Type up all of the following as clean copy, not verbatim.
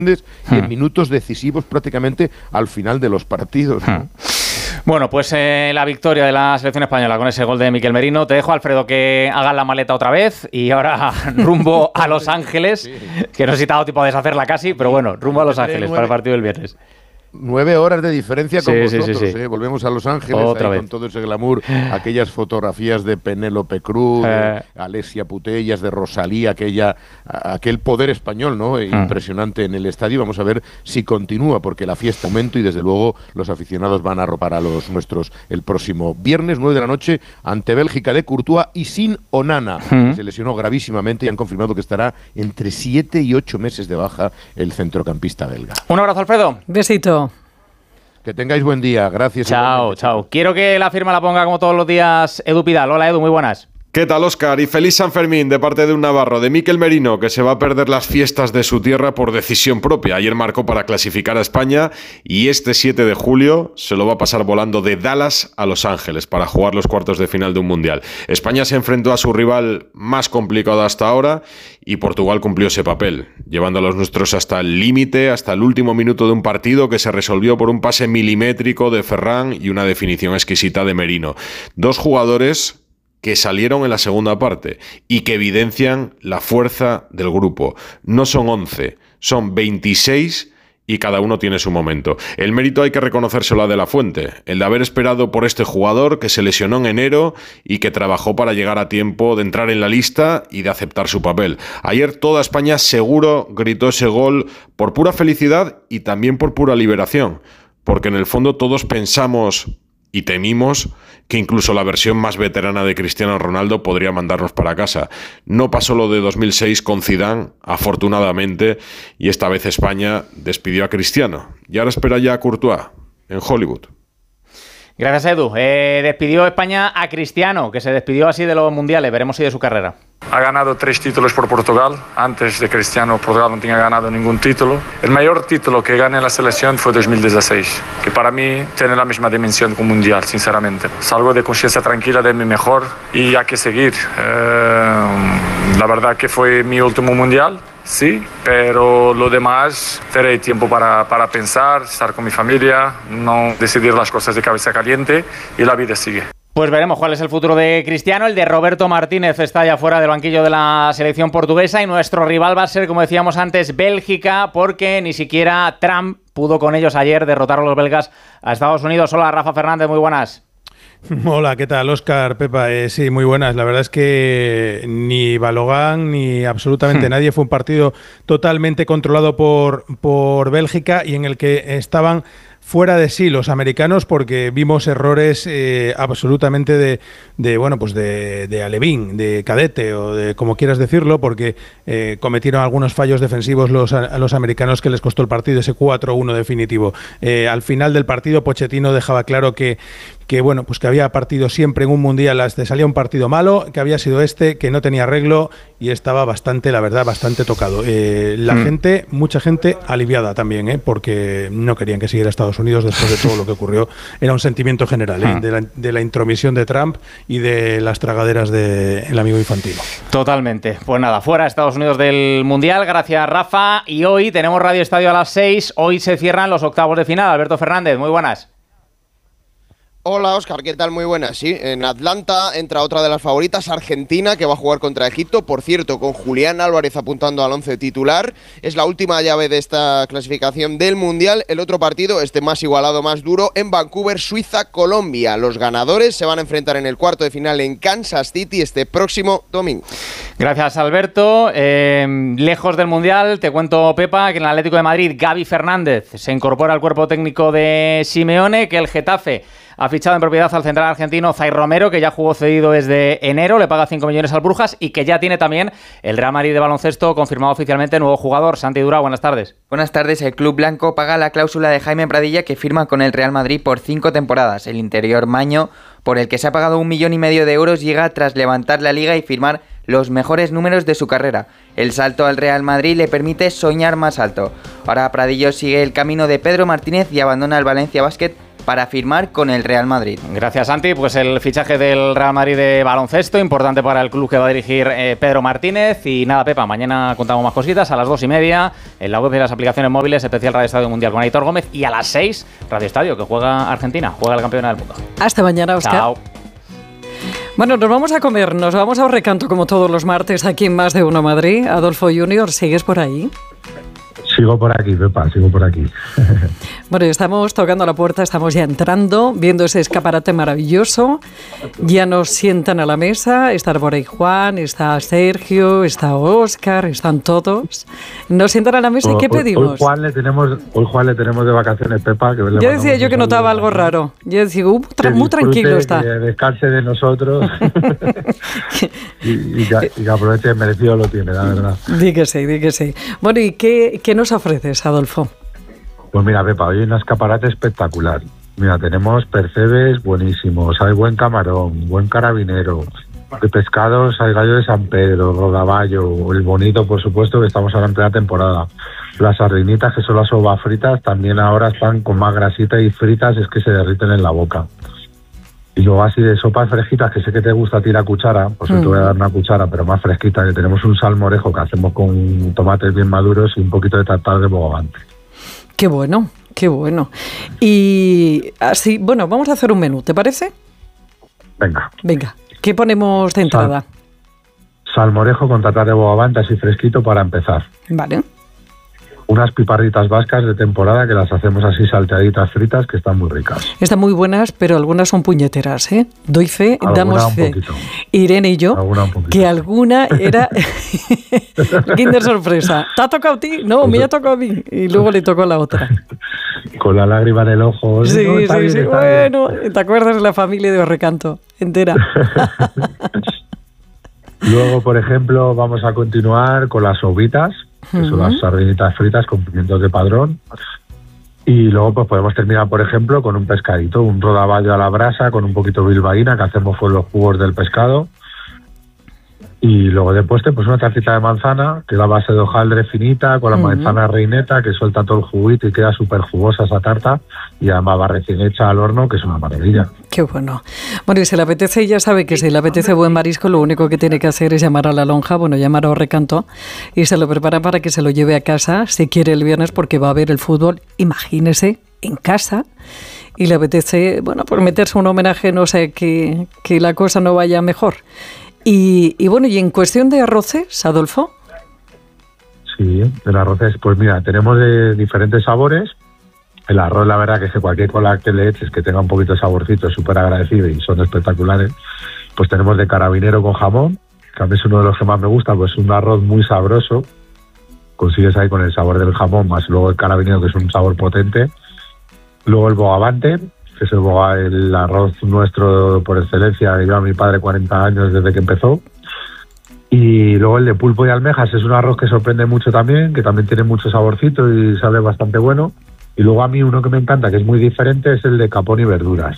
y en minutos decisivos prácticamente al final de los partidos, ¿no? Bueno, pues la victoria de la selección española con ese gol de Miquel Merino. Te dejo, Alfredo, que hagas la maleta otra vez y ahora rumbo a Los Ángeles, que no sé si te ha dado tiempo a deshacerla casi, pero bueno, rumbo a Los Ángeles para el partido del viernes. 9 horas de diferencia con vosotros, sí. Volvemos a Los Ángeles con todo ese glamour, aquellas fotografías de Penélope Cruz, de Alessia Putellas, de Rosalía, aquel poder español, ¿no? Impresionante en el estadio. Vamos a ver si continúa, porque la fiesta aumenta y desde luego los aficionados van a arropar a los nuestros el próximo viernes, 9 de la noche, ante Bélgica de Courtois y sin Onana. Se lesionó gravísimamente y han confirmado que estará entre 7 y 8 meses de baja el centrocampista belga. Un abrazo, Alfredo. Besito. Que tengáis buen día, gracias. Chao. Quiero que la firma la ponga como todos los días Edu Pidal. Hola, Edu, muy buenas. ¿Qué tal, Óscar? Y feliz San Fermín de parte de un navarro, de Miquel Merino, que se va a perder las fiestas de su tierra por decisión propia. Ayer marcó para clasificar a España y este 7 de julio se lo va a pasar volando de Dallas a Los Ángeles para jugar los cuartos de final de un Mundial. España se enfrentó a su rival más complicado hasta ahora y Portugal cumplió ese papel, llevando a los nuestros hasta el límite, hasta el último minuto de un partido que se resolvió por un pase milimétrico de Ferran y una definición exquisita de Merino. Dos jugadores que salieron en la segunda parte y que evidencian la fuerza del grupo. No son 11, son 26 y cada uno tiene su momento. El mérito hay que reconocérselo a De la Fuente, el de haber esperado por este jugador que se lesionó en enero y que trabajó para llegar a tiempo de entrar en la lista y de aceptar su papel. Ayer toda España seguro gritó ese gol por pura felicidad y también por pura liberación, porque en el fondo todos pensamos y temimos que incluso la versión más veterana de Cristiano Ronaldo podría mandarnos para casa. No pasó lo de 2006 con Zidane, afortunadamente, y esta vez España despidió a Cristiano. Y ahora espera ya a Courtois, en Hollywood. Gracias, Edu. Despidió España a Cristiano, que se despidió así de los mundiales. Veremos si de su carrera. Ha ganado 3 títulos por Portugal. Antes de Cristiano, Portugal no tenía ganado ningún título. El mayor título que gané en la selección fue 2016, que para mí tiene la misma dimensión que un mundial, sinceramente. Salgo de conciencia tranquila de mi mejor y hay que seguir. La verdad que fue mi último mundial, sí, pero lo demás, tendré tiempo para pensar, estar con mi familia, no decidir las cosas de cabeza caliente y la vida sigue. Pues veremos cuál es el futuro de Cristiano. El de Roberto Martínez está ya fuera del banquillo de la selección portuguesa y nuestro rival va a ser, como decíamos antes, Bélgica, porque ni siquiera Trump pudo con ellos ayer derrotar a los belgas a Estados Unidos. Hola, Rafa Fernández, muy buenas. Hola, ¿qué tal? Óscar, Pepa, sí, muy buenas. La verdad es que ni Balogan ni absolutamente nadie. Fue un partido totalmente controlado por Bélgica y en el que estaban fuera de sí los americanos, porque vimos errores absolutamente de alevín, de cadete o de como quieras decirlo, porque cometieron algunos fallos defensivos a los americanos que les costó el partido, ese 4-1 definitivo. Al final del partido Pochettino dejaba claro que había partido siempre en un mundial, salía un partido malo, que había sido que no tenía arreglo y estaba bastante tocado. Mucha gente aliviada también, porque no querían que siguiera Estados Unidos después de todo lo que ocurrió. Era un sentimiento general de la intromisión de Trump y de las tragaderas del amigo Infantino. Totalmente. Pues nada, fuera Estados Unidos del Mundial. Gracias, Rafa. Y hoy tenemos Radio Estadio a las 6. Hoy se cierran los octavos de final. Alberto Fernández, muy buenas. Hola, Óscar, ¿qué tal? Muy buenas. Sí, en Atlanta entra otra de las favoritas, Argentina, que va a jugar contra Egipto. Por cierto, con Julián Álvarez apuntando al 11 titular. Es la última llave de esta clasificación del Mundial. El otro partido, más igualado, más duro, en Vancouver, Suiza, Colombia. Los ganadores se van a enfrentar en el cuarto de final en Kansas City este próximo domingo. Gracias, Alberto. Lejos del Mundial, te cuento, Pepa, que en el Atlético de Madrid, Gavi Fernández se incorpora al cuerpo técnico de Simeone, que el Getafe ha fichado en propiedad al central argentino Zay Romero, que ya jugó cedido desde enero, le paga 5 millones al Brujas y que ya tiene también el Real Madrid de baloncesto confirmado oficialmente nuevo jugador. Santi Dura, buenas tardes. Buenas tardes. El club blanco paga la cláusula de Jaime Pradilla, que firma con el Real Madrid por 5 temporadas. El interior maño, por el que se ha pagado 1,5 millones de euros, llega tras levantar la liga y firmar los mejores números de su carrera. El salto al Real Madrid le permite soñar más alto. Ahora Pradillo sigue el camino de Pedro Martínez y abandona el Valencia Basket para firmar con el Real Madrid. Gracias, Santi. Pues el fichaje del Real Madrid de baloncesto, importante para el club que va a dirigir Pedro Martínez. Y nada, Pepa, mañana contamos más cositas a las 2:30 en la web de las aplicaciones móviles, especial Radio Estadio Mundial con Aitor Gómez, y a las 6 Radio Estadio, que juega Argentina, juega la campeona del mundo. Hasta mañana, Óscar. Chao. Bueno, nos vamos a comer, nos vamos a Recanto como todos los martes aquí en Más de Uno Madrid. Adolfo Junior, ¿sigues por ahí? Sigo por aquí, Pepa, sigo por aquí. Bueno, estamos tocando la puerta, estamos ya entrando, viendo ese escaparate maravilloso. Ya nos sientan a la mesa, está por ahí Juan, está Sergio, está Óscar, están todos. Nos sientan a la mesa y ¿qué pedimos? Hoy Juan le tenemos de vacaciones, Pepa. Que ya decía yo que notaba algo raro. Yo decía, muy tranquilo está. Que descanse de nosotros y que aproveche, merecido lo tiene, la verdad. Di que sí. Bueno, ¿y qué nos ofreces, Adolfo? Pues mira, Pepa, hoy hay un escaparate espectacular. Mira, tenemos percebes buenísimos, hay buen camarón, buen carabinero. De pescados hay gallo de San Pedro, rodaballo, el bonito, por supuesto, que estamos ahora en plena temporada. Las sardinitas, que son las uvas fritas, también ahora están con más grasita y fritas, es que se derriten en la boca. Y luego así de sopas fresquitas, que sé que te gusta a ti la cuchara, pues te voy a dar una cuchara, pero más fresquita, que tenemos un salmorejo que hacemos con tomates bien maduros y un poquito de tartar de bogavante. Qué bueno. Y así, bueno, vamos a hacer un menú, ¿te parece? Venga. ¿Qué ponemos de entrada? Salmorejo con tartar de bogavante, así fresquito para empezar. Vale. Unas piparritas vascas de temporada que las hacemos así salteaditas fritas, que están muy ricas. Están muy buenas, pero algunas son puñeteras, ¿eh? Doy fe, damos fe. Irene y yo, que alguna era Kinder sorpresa. ¿Te ha tocado a ti? No, me ha tocado a mí. Y luego le tocó a la otra. Con la lágrima en el ojo. Sí. Bueno, ¿te acuerdas de la familia de Recanto entera? Luego, por ejemplo, vamos a continuar con las sobitas, que son las sardinitas fritas con pimientos de padrón. Y luego pues podemos terminar, por ejemplo, con un pescadito, un rodaballo a la brasa con un poquito de bilbaína que hacemos con los jugos del pescado. Y luego de postre, pues una tacita de manzana, que es la base de hojaldre finita, con la manzana reineta, que suelta todo el juguito y queda súper jugosa esa tarta. Y además va recién hecha al horno, que es una maravilla. Qué bueno. Bueno, y si le apetece, ya sabe que si le apetece buen marisco, lo único que tiene que hacer es llamar a la lonja, llamar a Recanto, y se lo prepara para que se lo lleve a casa, si quiere el viernes, porque va a ver el fútbol, imagínese, en casa. Y le apetece, pues meterse un homenaje, no sé, que la cosa no vaya mejor. Y bueno, y en cuestión de arroces, Adolfo. Sí, el arroces, pues mira, tenemos de diferentes sabores. El arroz, la verdad, que es que cualquier cola que le eches que tenga un poquito de saborcito es súper agradecido y son espectaculares. Pues tenemos de carabinero con jamón, que a mí es uno de los que más me gusta, pues es un arroz muy sabroso. Consigues ahí con el sabor del jamón, más luego el carabinero, que es un sabor potente. Luego el bogavante, que es el arroz nuestro por excelencia, que lleva mi padre 40 años desde que empezó. Y luego el de pulpo y almejas es un arroz que sorprende mucho también, que también tiene mucho saborcito y sabe bastante bueno. Y luego a mí uno que me encanta, que es muy diferente, es el de capón y verduras.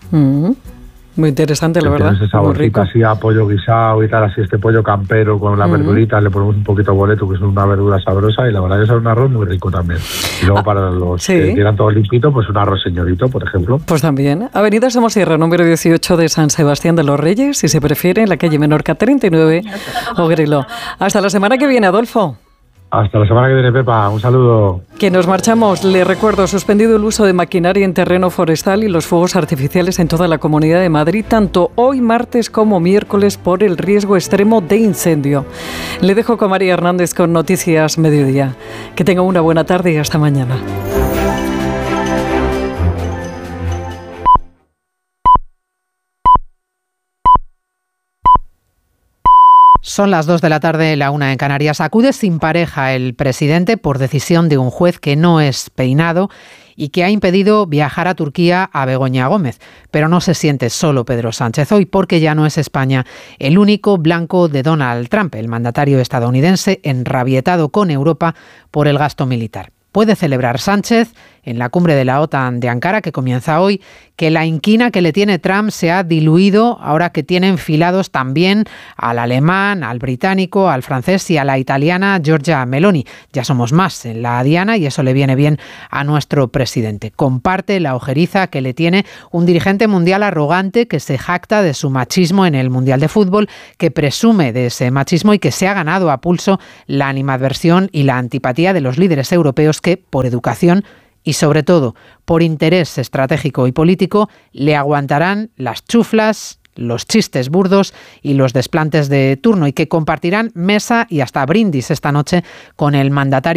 Muy interesante, la verdad. Ese saborcito así a pollo guisado y tal, así este pollo campero con la verdurita, le ponemos un poquito de boleto, que es una verdura sabrosa, y la verdad que es un arroz muy rico también. Y luego para los que quieran todo limpito, pues un arroz señorito, por ejemplo. Pues también. Avenida Somosierra, número 18 de San Sebastián de los Reyes, si se prefiere, en la calle Menorca 39, Ogrelo. Hasta la semana que viene, Adolfo. Hasta la semana que viene, Pepa. Un saludo. Que nos marchamos. Le recuerdo, suspendido el uso de maquinaria en terreno forestal y los fuegos artificiales en toda la Comunidad de Madrid, tanto hoy martes como miércoles, por el riesgo extremo de incendio. Le dejo con María Hernández con Noticias Mediodía. Que tenga una buena tarde y hasta mañana. Son las 2 de la tarde, la 1 en Canarias. Acude sin pareja el presidente por decisión de un juez que no es peinado y que ha impedido viajar a Turquía a Begoña Gómez. Pero no se siente solo Pedro Sánchez hoy, porque ya no es España el único blanco de Donald Trump, el mandatario estadounidense enrabietado con Europa por el gasto militar. puede celebrar Sánchez en la cumbre de la OTAN de Ankara, que comienza hoy, que la inquina que le tiene Trump se ha diluido ahora que tiene enfilados también al alemán, al británico, al francés y a la italiana Giorgia Meloni. Ya somos más en la diana y eso le viene bien a nuestro presidente. Comparte la ojeriza que le tiene un dirigente mundial arrogante que se jacta de su machismo en el Mundial de Fútbol, que presume de ese machismo y que se ha ganado a pulso la animadversión y la antipatía de los líderes europeos que, por educación y sobre todo por interés estratégico y político, le aguantarán las chuflas, los chistes burdos y los desplantes de turno, y que compartirán mesa y hasta brindis esta noche con el mandatario